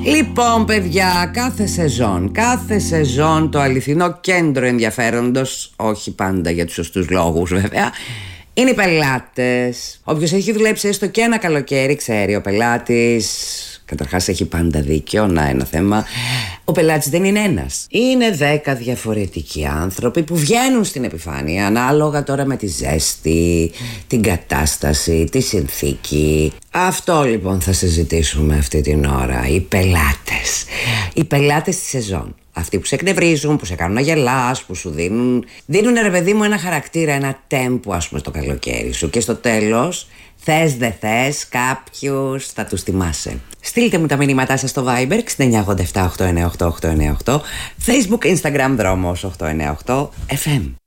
Λοιπόν, παιδιά, κάθε σεζόν το αληθινό κέντρο ενδιαφέροντος, όχι πάντα για τους σωστούς λόγους βέβαια, είναι οι πελάτες. Όποιος έχει δουλέψει έστω και ένα καλοκαίρι ξέρει, ο πελάτης καταρχάς έχει πάντα δίκιο. Να, ένα θέμα. Ο πελάτης δεν είναι ένας. Είναι 10 διαφορετικοί άνθρωποι που βγαίνουν στην επιφάνεια ανάλογα τώρα με τη ζέστη, την κατάσταση, τη συνθήκη. Αυτό λοιπόν θα συζητήσουμε αυτή την ώρα. Οι πελάτες. Οι πελάτες της σεζόν. Αυτοί που σε εκνευρίζουν, που σε κάνουν να γελάς, που σου δίνουν ρε παιδί μου ένα χαρακτήρα, ένα τέμπο ας πούμε στο καλοκαίρι σου. Και στο τέλος, θες δε θες, κάποιους θα τους θυμάσαι. Στείλτε μου τα μηνύματά σας στο Viber 6987 898 898, Facebook, Instagram, Δρόμος 898 FM.